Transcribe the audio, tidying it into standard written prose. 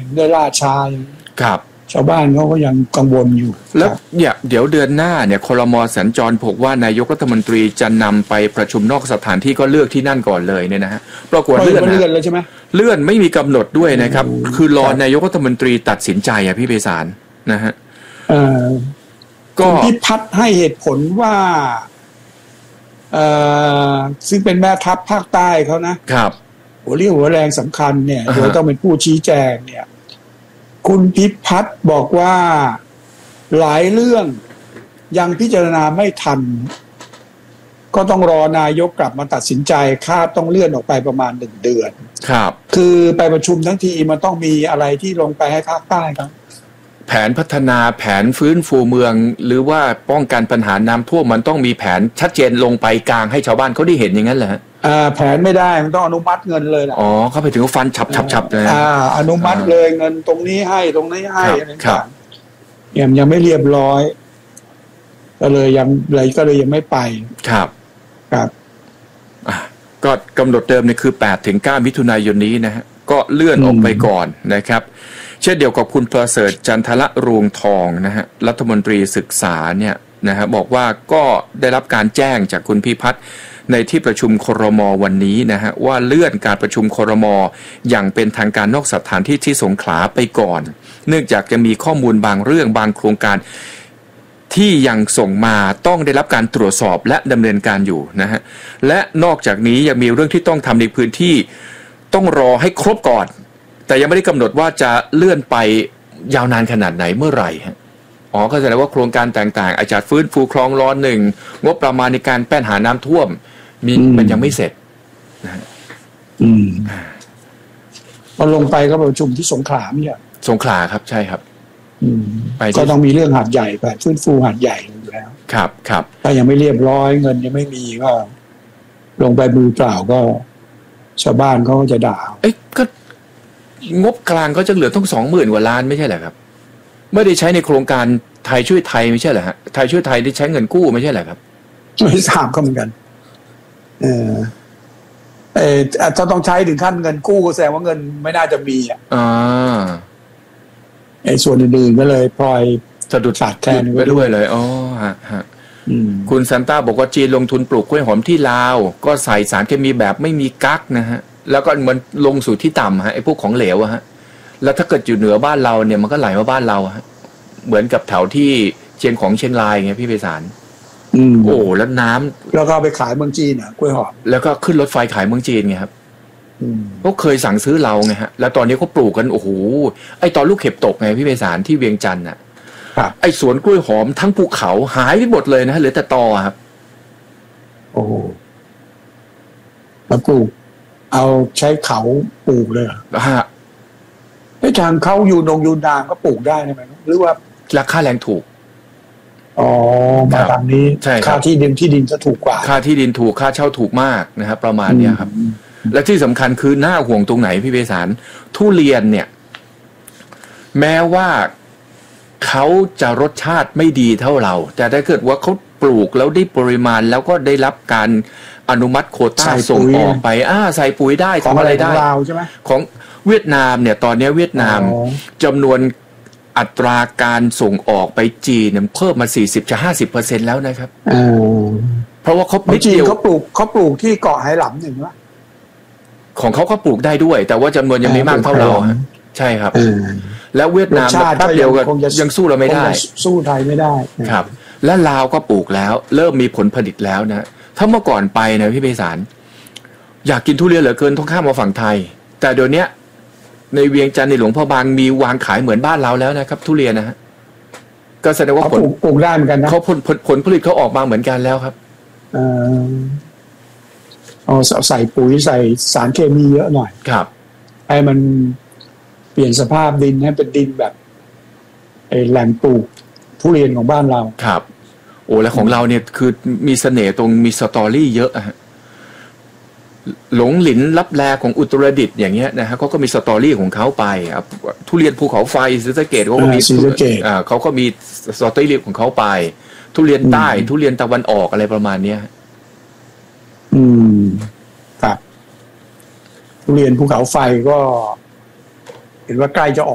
ได้ล่าช้าครับชาวบ้านเขาก็ยังกังวลอยู่แล้วเดี๋ยวเดือนหน้าเนี่ยครม.สัญจรบอกว่านายกรัฐมนตรีจะนำไปประชุมนอกสถานที่ก็เลือกที่นั่นก่อนเลยเนี่ยนะฮะปรากฏเลื่อนเลยใช่ไหมเลื่อนไม่มีกำหนดด้วยนะครับคือรอนายกรัฐมนตรีตัดสินใจพี่ไพศาลนะฮะก็พิพัฒน์ให้เหตุผลว่าซึ่งเป็นแม่ทัพภาคใต้เขานะครับหัวเรี่ยวหัวแรงสำคัญเนี่ยโดยต้องเป็นผู้ชี้แจงเนี่ยคุณพิพัฒน์บอกว่าหลายเรื่องยังพิจารณาไม่ทันก็ต้องรอนายกกลับมาตัดสินใจคาดต้องเลื่อนออกไปประมาณ1 เดือนครับคือไปประชุมทั้งทีมันต้องมีอะไรที่ลงไปให้ภาคใต้ครับแผนพัฒนาแผนฟื้นฟูเมืองหรือว่าป้องกันปัญหาน้ำท่วมมันต้องมีแผนชัดเจนลงไปกลางให้ชาวบ้านเขาได้เห็นอย่างนั้นเหรอฮะแผนไม่ได้มันต้องอนุมัติเงินเลยล่ะเขาไปถึงฟันฉับเลยอนุมัติเลยเงินตรงนี้ให้ตรงนี้ให้อะไรต่างๆยังไม่เรียบร้อยก็เลยยังไม่ไปครับก็กำหนดเดิมเนี่ยคือ8 ถึง 9 มิถุนายนนี้นะฮะก็เลื่อนออกไปก่อนนะครับเช่นเดียวกับคุณประเสริฐจันทละรวงทองนะฮะรัฐมนตรีศึกษาเนี่ยนะฮะบอกว่าก็ได้รับการแจ้งจากคุณพิพัฒน์ในที่ประชุมครม.วันนี้นะฮะว่าเลื่อนการประชุมครม.อย่างเป็นทางการนอกสถานที่ที่สงขลาไปก่อนเนื่องจากจะมีข้อมูลบางเรื่องบางโครงการที่ยังส่งมาต้องได้รับการตรวจสอบและดำเนินการอยู่นะฮะและนอกจากนี้ยังมีเรื่องที่ต้องทำในพื้นที่ต้องรอให้ครบก่อนแต่ยังไม่ได้กำหนดว่าจะเลื่อนไปยาวนานขนาดไหนเมื่อไหร่ฮะก็แสดงว่าโครงการต่างๆอาจจะฟื้นฟูคลองร้อน1งบประมาณในการแก้ปัญหาน้ำท่วมมันยังไม่เสร็จนะพอลงไปก็ประชุมที่สงขลาเนี่ยสงขลาครับใช่ครับก็ต้องมีเรื่องหาดใหญ่ไปฟื้นฟูหาดใหญ่อยู่แล้วครับถ้ายังไม่เรียบร้อยเงินยังไม่มีก็ลงไปมือเปล่าก็ชาวบ้านเขาก็จะด่าก็งบกลางก็จะเหลือต้อง20,000 กว่าล้านไม่ใช่เหรอครับไม่ได้ใช้ในโครงการไทยช่วยไทยไม่ใช่เหรอฮะไทยช่วยไทยได้ใช้เงินกู้ไม่ใช่เหรอครับไม่ทราบก็เหมือนกันถ้าต้องใช้ถึงขั้นเงินกู้ก็แสดงว่าเงินไม่น่าจะมีส่วนอื่นๆก็เลยพลอยสะดุดขาดแคลนไปด้วยเลยฮะคุณซันต้าบอกว่าจีนลงทุนปลูกกล้วยหอมที่ลาวก็ใส่สารเคมีแบบไม่มีกั๊กนะฮะแล้วก็มันลงสู่ที่ต่ำฮะไอ้พวกของเหลวฮะแล้วถ้าเกิดอยู่เหนือบ้านเราเนี่ยมันก็ไหลมาบ้านเราฮะเหมือนกับแถวที่เชียงรายไงพี่ไพศาลแล้วน้ำแล้วก็ไปขายเมืองจีนกล้วยหอมแล้วก็ขึ้นรถไฟขายเมืองจีนไงครับเขาเคยสั่งซื้อเราไงฮะแล้วตอนนี้เขาปลูกกันไอ้ตอนลูกเห็บตกไงพี่ไพศาลที่เวียงจันทร์ไอ้สวนกล้วยหอมทั้งภูเขาหายไปหมดเลยนะเหลือแต่ตอครับแล้วปลูกเอาใช้เขาปลูกเลยทางเขายูนางก็ปลูกได้ใช่ไหมหรือว่าราคาแรงถูกมาทางนี้ค่าที่ดินจะถูกกว่าค่าที่ดินถูกค่าเช่าถูกมากนะครับประมาณนี้ครับและที่สำคัญคือหน้าห่วงตรงไหนพี่ไพศาลทุเรียนเนี่ยแม้ว่าเขาจะรสชาติไม่ดีเท่าเราแต่ถ้าเกิดว่าเขาปลูกแล้วได้ปริมาณแล้วก็ได้รับการอนุมัติโควต้าส่งออกไปใส่ปุ๋ยได้ทำอะไรได้ของเวียดนามเนี่ยตอนนี้เวียดนามจำนวนอัตราการส่งออกไปจีนเพิ่มมา 40-50% แล้วนะครับเพราะว่าเขาจีนเขาปลูกที่เกาะไหหลำอย่างนี้ของเขาก็ปลูกได้ด้วยแต่ว่าจำนวนยังไม่มากเท่าเราใช่ครับแล้วเวียดนามแป๊บเดียวกันยังสู้เราไม่ได้สู้ไทยไม่ได้ครับและลาวก็ปลูกแล้วเริ่มมีผลผลิตแล้วนะถ้าเมื่อก่อนไปนะพี่ไพศาลอยากกินทุเรียนเหลือเกินต้องข้ามมาฝั่งไทยแต่เดี๋ยวนี้ในเวียงจันทร์ในหลวงพ่อบางมีวางขายเหมือนบ้านเราแล้วนะครับทุเรียนนะฮะก็แสดงว่าปลูกได้เหมือนกันนะเขาผลผลิตเขาออกมาเหมือนกันแล้วครับใส่ปุ๋ยใส่สารเคมีเยอะหน่อยครับให้มันเปลี่ยนสภาพดินให้เป็นดินแบบแหล่งปลูกทุเรียนของบ้านเราครับแล้วของเราเนี่ยคือมีเสน่ห์ตรงมีสตอรี่เยอะฮะหลงหลินลับแลของอุตรดิตถ์อย่างเงี้ยนะฮะเขาก็มีสตอรี่ของเขาไปทุเรียนภูเขาไฟศรีสะเกษเขาก็มีเขาก็มีสตอรี่ของเขาไปทุเรียนใต้ทุเรียนตะวันออกอะไรประมาณเนี้ยครับทุเรียนภูเขาไฟก็เห็นว่าใกล้จะออก